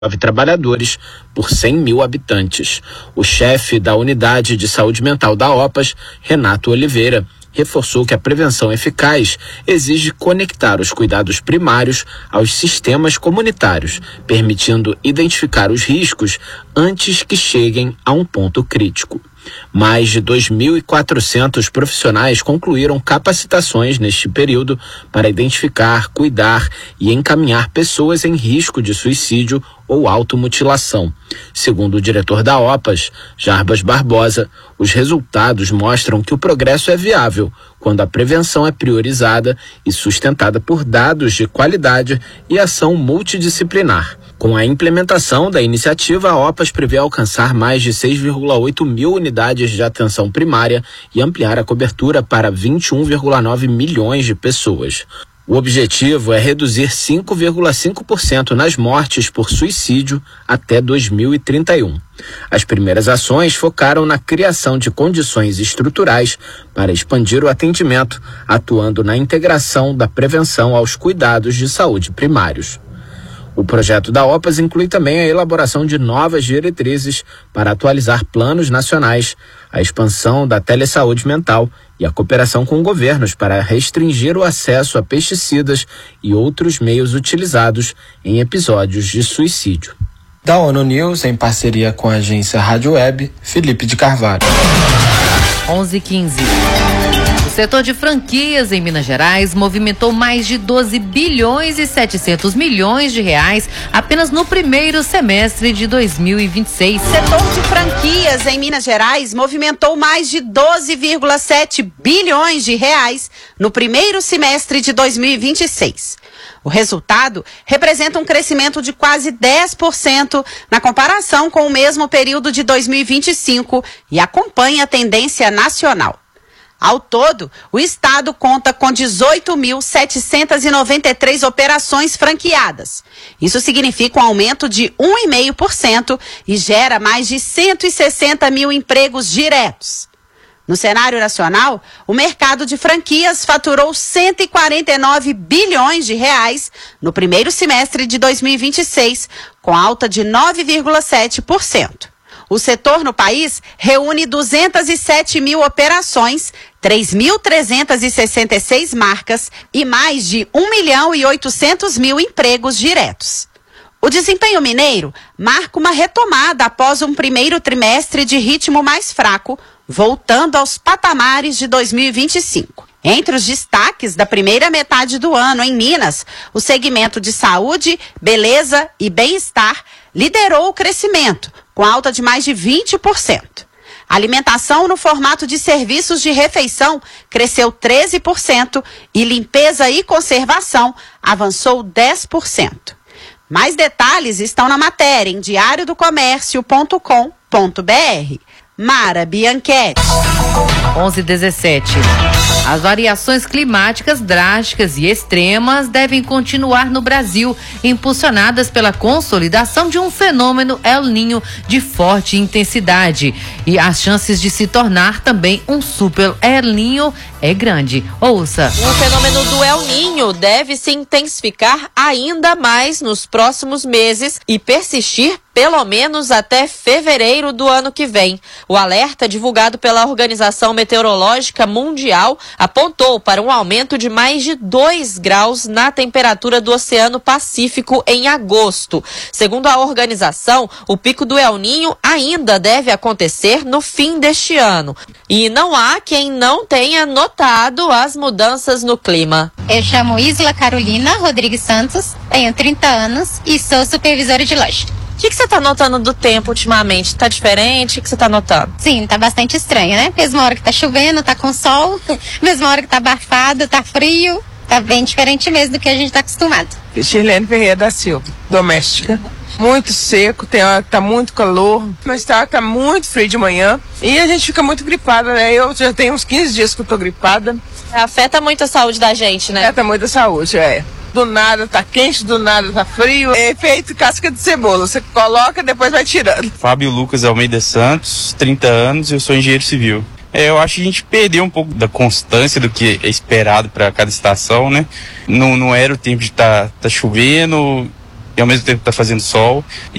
trabalhadores por 100 mil habitantes. O chefe da Unidade de Saúde Mental da OPAS, Renato Oliveira, reforçou que a prevenção eficaz exige conectar os cuidados primários aos sistemas comunitários, permitindo identificar os riscos antes que cheguem a um ponto crítico. Mais de 2.400 profissionais concluíram capacitações neste período para identificar, cuidar e encaminhar pessoas em risco de suicídio ou automutilação. Segundo o diretor da OPAS, Jarbas Barbosa, os resultados mostram que o progresso é viável quando a prevenção é priorizada e sustentada por dados de qualidade e ação multidisciplinar. Com a implementação da iniciativa, a OPAS prevê alcançar mais de 6,8 mil unidades de atenção primária e ampliar a cobertura para 21,9 milhões de pessoas. O objetivo é reduzir 5,5% nas mortes por suicídio até 2031. As primeiras ações focaram na criação de condições estruturais para expandir o atendimento, atuando na integração da prevenção aos cuidados de saúde primários. O projeto da OPAS inclui também a elaboração de novas diretrizes para atualizar planos nacionais, a expansão da telesaúde mental e a cooperação com governos para restringir o acesso a pesticidas e outros meios utilizados em episódios de suicídio. Da ONU News, em parceria com a agência Rádio Web, Felipe de Carvalho. 11h15. O setor de franquias em Minas Gerais movimentou mais de 12 bilhões e 700 milhões de reais apenas no primeiro semestre de 2026. O setor de franquias em Minas Gerais movimentou mais de 12,7 bilhões de reais no primeiro semestre de 2026. O resultado representa um crescimento de quase 10% na comparação com o mesmo período de 2025 e acompanha a tendência nacional. Ao todo, o estado conta com 18.793 operações franqueadas. Isso significa um aumento de 1,5% e gera mais de 160 mil empregos diretos. No cenário nacional, o mercado de franquias faturou 149 bilhões de reais no primeiro semestre de 2026, com alta de 9,7%. O setor no país reúne 207 mil operações, 3.366 marcas e mais de 1.800.000 empregos diretos. O desempenho mineiro marca uma retomada após um primeiro trimestre de ritmo mais fraco, voltando aos patamares de 2025. Entre os destaques da primeira metade do ano em Minas, o segmento de saúde, beleza e bem-estar liderou o crescimento, com alta de mais de 20%. A alimentação no formato de serviços de refeição cresceu 13% e limpeza e conservação avançou 10%. Mais detalhes estão na matéria em diariodocomércio.com.br. Mara Bianchetti. 11h17. As variações climáticas drásticas e extremas devem continuar no Brasil, impulsionadas pela consolidação de um fenômeno El Niño de forte intensidade. E as chances de se tornar também um super El Niño é grande. Ouça. O fenômeno do El Niño deve se intensificar ainda mais nos próximos meses e persistir pelo menos até fevereiro do ano que vem. O alerta divulgado pela Organização Meteorológica Mundial apontou para um aumento de mais de 2 graus na temperatura do Oceano Pacífico em agosto. Segundo a organização, o pico do El Niño ainda deve acontecer no fim deste ano. E não há quem não tenha notado as mudanças no clima. Eu chamo Isla Carolina Rodrigues Santos, tenho 30 anos e sou supervisora de loja. O que você está notando do tempo ultimamente? Está diferente? O que você está notando? Sim, tá bastante estranho, né? Mesma hora que tá chovendo, tá com sol. Mesma hora que tá abafado, tá frio. Tá bem diferente mesmo do que a gente tá acostumado. Shirlene Ferreira da Silva, doméstica. Muito seco, tem hora que tá muito calor, mas tá muito frio de manhã. E a gente fica muito gripada, né? Eu já tenho uns 15 dias que eu tô gripada. Afeta muito a saúde da gente, né? Afeta muito a saúde, Do nada tá quente, do nada tá frio. É feito casca de cebola. Você coloca, depois vai tirando. Fábio Lucas Almeida Santos, 30 anos, eu sou engenheiro civil. Eu acho que a gente perdeu um pouco da constância do que é esperado para cada estação, né? Não era o tempo de tá chovendo e ao mesmo tempo está fazendo sol.